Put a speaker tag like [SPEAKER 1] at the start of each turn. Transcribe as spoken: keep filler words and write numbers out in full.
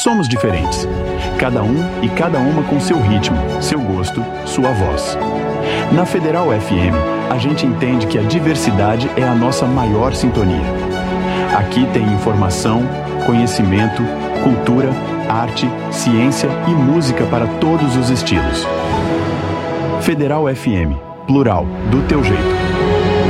[SPEAKER 1] somos diferentes. Cada um e cada uma com seu ritmo, seu gosto, sua voz. Na Federal F M, a gente entende que a diversidade é a nossa maior sintonia. Aqui tem informação, conhecimento, cultura, arte, ciência e música para todos os estilos. Federal F M, plural, do teu jeito.